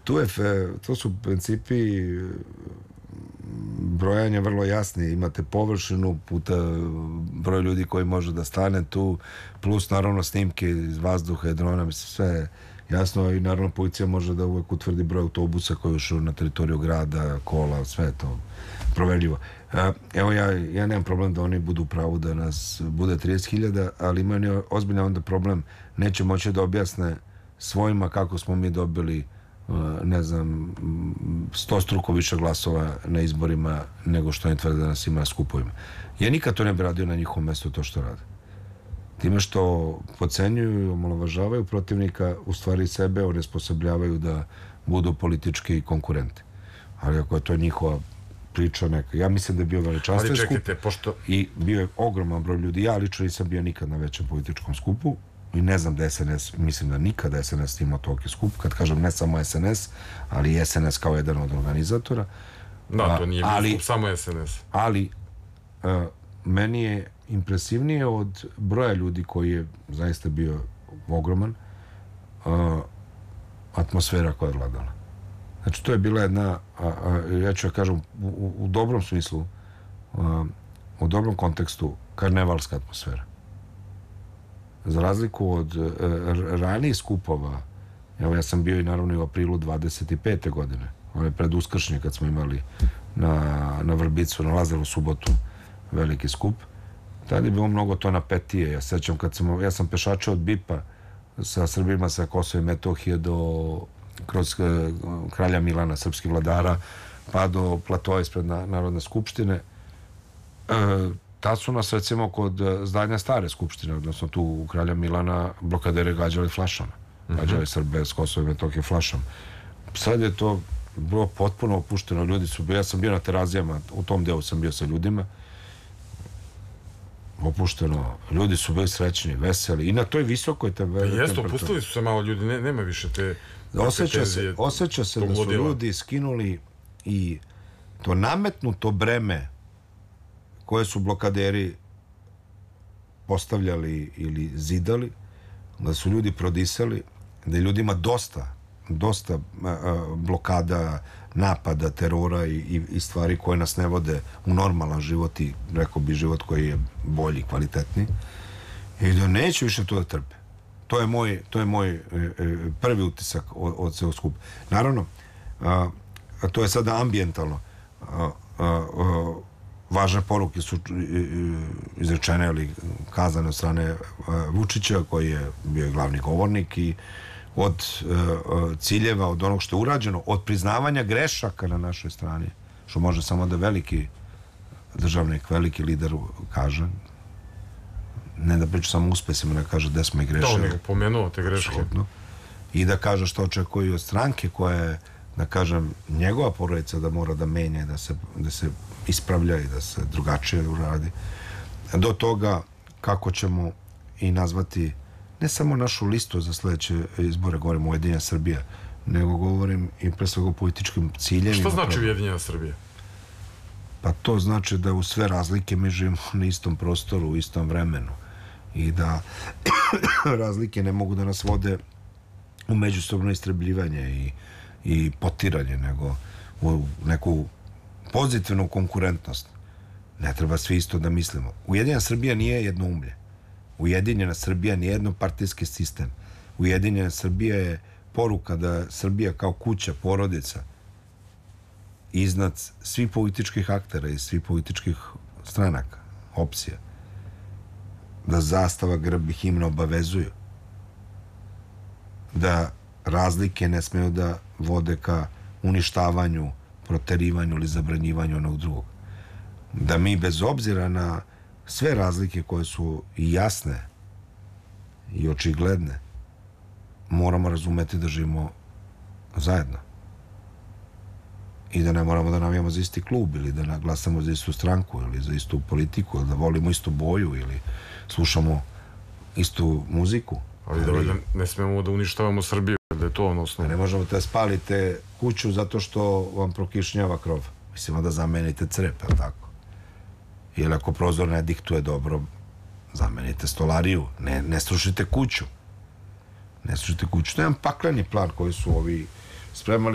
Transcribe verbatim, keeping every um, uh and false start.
tu je, to su principi brojanja vrlo jasni. Imate površinu puta broj ljudi koji može da stane tu, plus naravno snimke iz vazduha i drona, mislim sve jasno, i naravno policija može da uvek utvrdi broj autobusa koji je ušao na teritoriju grada, kola, sve to proverljivo. Evo ja, ja nemam problem da oni budu u pravu da nas bude trideset hiljada, ali imaju ozbiljno onda problem, neće moći da objasne svojima kako smo mi dobili ne znam sto struko više glasova na izborima nego što oni tvrde da nas ima na skupovima. Ja nikad to ne bi radio na njihovom mestu to što rade. Time što podcenjuju i omalovažavaju protivnika, u stvari sebe onesposobljavaju da budu politički konkurenti. Ali ako je to njihova priča neka, ja mislim da je bio veličanstven skup pošto... i bio je ogroman broj ljudi. Ja lično nisam bio nikad na većem političkom skupu i ne znam da S N S, mislim da nikada S N S imao toliki skup, kad kažem ne samo S N S, ali i S N S kao jedan od organizatora. Da, to nije bio skup, samo S N S. Ali uh, meni je impresivnije od broja ljudi koji je zaista bio ogroman, uh, atmosfera koja je vladala. Znači, to je bila jedna, a, a, ja ću ja kažem, u, u dobrom smislu, uh, u dobrom kontekstu, karnevalska atmosfera. Za razliku od uh, ranijih skupova, evo ja sam bio i naravno i u aprilu dvadeset pete godine, ove pred Uskršnje kad smo imali na, na Vrbicu, na Lazaru subotu, veliki skup, tada je bilo mnogo to napetije. Ja sećam kad sam, ja sam pešačio od Bipa sa Srbima sa Kosova i Metohije do kroz kralja Milana, srpskih vladara, pa do platoa ispred Narodne skupštine. E, tad su nas recimo kod zdanja stare skupštine, odnosno tu u kralja Milana, blokadere gađali flašama. Gađali mm-hmm. Srbe s Kosova i Metohije flašama. Sad je to bilo potpuno opušteno. Ljudi su, ja sam bio na terazijama, u tom delu sam bio sa ljudima, opušteno, ljudi su bili srećni, veseli i na toj visokoj temperaturi. Jeste, opustili su se malo ljudi, ne, nema više te... Osjeća se, osjeća se da su ljudi skinuli i to nametnuto breme koje su blokaderi postavljali ili zidali, da su ljudi prodisali, da je ljudima dosta, dosta blokada, napada, terora i, i, i stvari koje nas ne vode u normalan život i rekao bi život koji je bolji, kvalitetniji, i da neće više to da trpe. To je moj, to je moj e, e, prvi utisak od, od svega skupa. Naravno, a, a to je sada ambijentalno. A, a, a, važne poruke su izrečene ili kazane od strane a, Vučića, koji je bio glavni govornik, i od a, ciljeva, od onog što je urađeno, od priznavanja grešaka na našoj strani, što može samo da veliki državnik, veliki lider kaže, ne da priča samo uspesima, da kaže gde smo i grešili. Da, on je pomenuo te greške. Absolutno. I da kaže što očekuje od stranke koja je, da kažem, njegova porodica da mora da menja, da se, da se ispravlja i da se drugačije uradi. Do toga kako ćemo i nazvati ne samo našu listu za sledeće izbore, govorim Ujedinjena Srbija, nego govorim i pre svega o političkim ciljevima. Što znači Ujedinjena Srbija? Pa to znači da u sve razlike mi živimo na istom prostoru, u istom vremenu, i da razlike ne mogu da nas vode u međusobno istrebljivanje i, i potiranje, nego u neku pozitivnu konkurentnost. Ne treba svi isto da mislimo. Ujedinjena Srbija nije jednoumlje. Ujedinjena Srbija nije jednopartijski sistem. Ujedinjena Srbija je poruka da Srbija kao kuća, porodica, iznad svih političkih aktera i svih političkih stranaka, opcija, da zastava, grb i himna obavezuju, da razlike ne smeju da vode ka uništavanju, proterivanju ili zabranjivanju onog drugog, da mi bez obzira na sve razlike koje su i jasne i očigledne moramo razumeti da živimo zajedno i da ne moramo da navijamo za isti klub ili da glasamo za istu stranku ili za istu politiku ili da volimo istu boju ili slušamo istu muziku. Ali, ali da ne smemo da uništavamo Srbiju, da je to ono osnovno. Ne možemo da spalite kuću zato što vam prokišnjava krov. Mislimo da zamenite crep, ali tako? Ili ako prozor ne diktuje dobro, zamenite stolariju. Ne, ne srušite kuću. Ne srušite kuću. To je jedan pakleni plan koji su ovi spremali